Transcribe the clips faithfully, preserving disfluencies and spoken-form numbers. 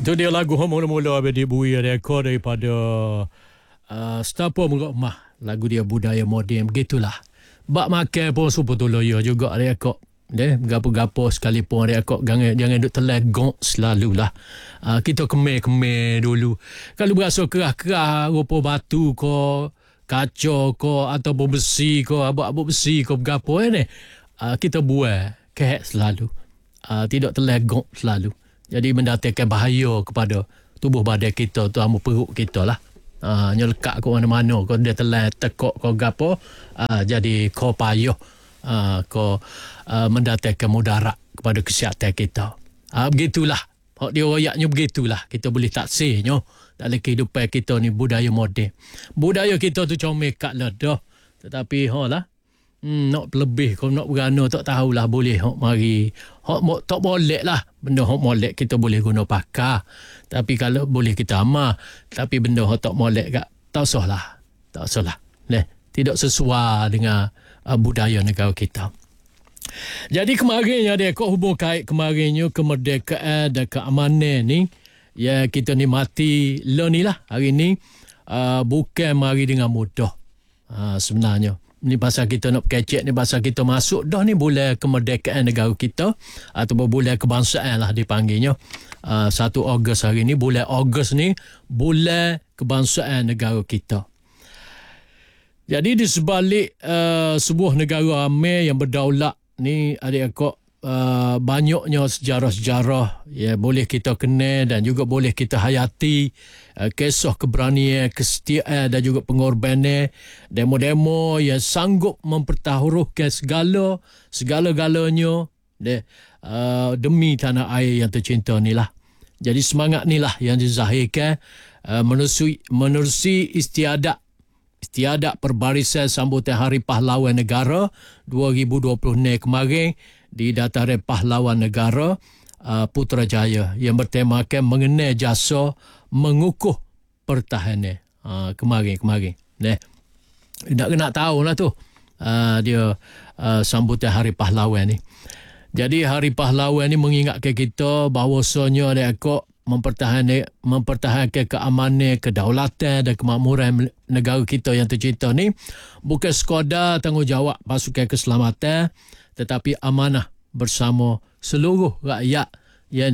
Itu dia lagu mula-mula Abedi Bui rekod daripada uh, Stapo Mengokmah. Lagu dia budaya moden. Begitulah. Bak makan pun super tolong juga rekod. Deh, gapo-gapo sekalipun rekod jangan jangan duk telegong selalulah. Uh, kita kemeh-kemeh dulu. Kalau berasa kerah-kerah rupa batu ko, kaca ko ataupun besi ko, abuk-abuk besi ko bergapo ni. Uh, kita buat kehek selalu. Uh, tidak telegong selalu. Jadi mendatangkan bahaya kepada tubuh badan kita, terutama perut kita lah. Uh, nyelekat ke mana-mana, kau dia telah tekuk kau gapo, uh, jadi kau payah, uh, kau uh, mendatangkan mudarat kepada kesihatan kita. Uh, begitulah. Hak dia royaknya begitulah. Kita boleh taksirnya dalam kehidupan kita ni budaya moden. Budaya kita tu comel kat ledah. Tetapi ha lah. Hmm, nak lebih kau nak berana tak tahulah boleh hok mari hok tak boleh lah benda hok molek kita boleh guna pakar, tapi kalau boleh kita amal, tapi benda hok tak molek gak tak usah lah tak usah lah leh tidak sesuai dengan uh, budaya negara kita. Jadi kemarinnya dia kok hubung kait kemarinnya kemerdekaan dan keamanan ni ya kita nikmati lo ni lah hari ni uh, bukan mari dengan mudah uh, sebenarnya. Ni pasal kita nak kecek ni pasal kita masuk dah ni bulan kemerdekaan negara kita ataupun bulan kebangsaan lah dipanggilnya. Uh, satu Ogos hari ni, bulan Ogos ni bulan kebangsaan negara kita. Jadi di sebalik uh, sebuah negara ramai yang berdaulat ni adik-adik uh, banyaknya sejarah-sejarah ya boleh kita kenal dan juga boleh kita hayati. Uh, kisah keberanian, kesetiaan dan juga pengorbanan demo-demo yang sanggup mempertaruhkan segala segala-galanya de, uh, demi tanah air yang tercinta ni lah. Jadi semangat ni lah yang dizahirkan uh, menerusi, menerusi istiadat istiadat perbarisan sambutan Hari Pahlawan Negara dua ribu dua puluh ni kemarin di Dataran Pahlawan Negara uh, Putrajaya yang bertemakan mengenai jasa mengukuh pertahanan. Uh, kemarin-kemarin. Nah, nak kena tahu lah tu. Uh, dia uh, sambutan Hari Pahlawan ni. Jadi Hari Pahlawan ni mengingatkan kita bahawasanya dia kok mempertahankan, mempertahankan keamanan, kedaulatan dan kemakmuran negara kita yang tercinta ni bukan sekadar tanggungjawab pasukan keselamatan, tetapi amanah bersama seluruh rakyat yang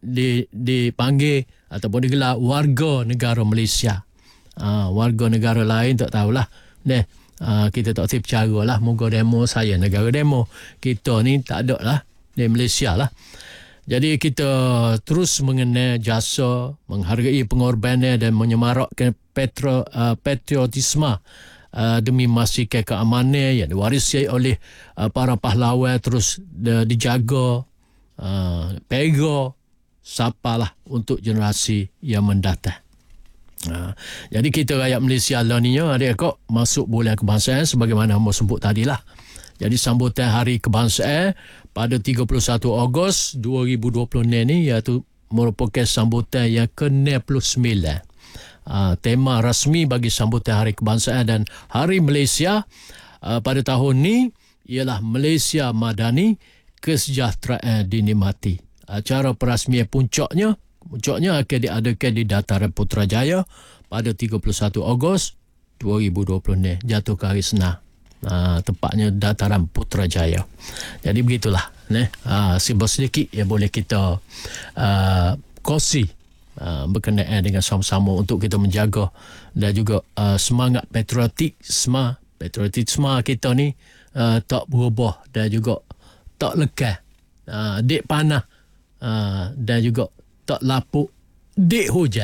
dipanggil ataupun digelar warga negara Malaysia. Uh, warga negara lain tak tahulah. Nah, uh, kita tak boleh bercara lah. Moga demo saya negara demo. Kita ni tak ada lah. Di Malaysia lah. Jadi kita terus mengenal jasa, menghargai pengorbanan dan menyemarakkan petro, uh, patriotisme uh, demi memastikan keamanan yang diwarisi oleh uh, para pahlawan terus uh, dijaga, uh, pega, sapalah untuk generasi yang mendatang. Uh, jadi kita rakyat Malaysia lah ni ada kok masuk bulan kebangsaan sebagaimana hamba sebut tadilah. Jadi sambutan Hari Kebangsaan pada tiga puluh satu Ogos dua ribu dua puluh ni iaitu merupakan sambutan yang ke enam puluh sembilan. Uh, tema rasmi bagi sambutan Hari Kebangsaan dan Hari Malaysia uh, pada tahun ni ialah Malaysia Madani, kesejahteraan dinikmati. Acara perasmian puncaknya puncaknya akan diadakan di Dataran Putrajaya pada tiga puluh satu Ogos dua ribu dua puluh ni, jatuh ke hari Senin. Uh, tempatnya Dataran Putrajaya. Jadi begitulah ne? Uh, simbol sedikit yang boleh kita uh, kongsi uh, berkenaan dengan sama-sama untuk kita menjaga dan juga uh, semangat patriotisme patriotisme kita ni uh, tak berubah dan juga tak lekang, uh, dek panah uh, dan juga tak lapuk dek hujan.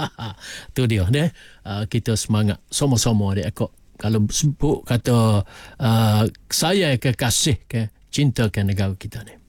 Tu dia ne? Uh, kita semangat sama-sama dek kok. Kalau sebut kata uh, saya kekasih ke cinta ke negara kita ni.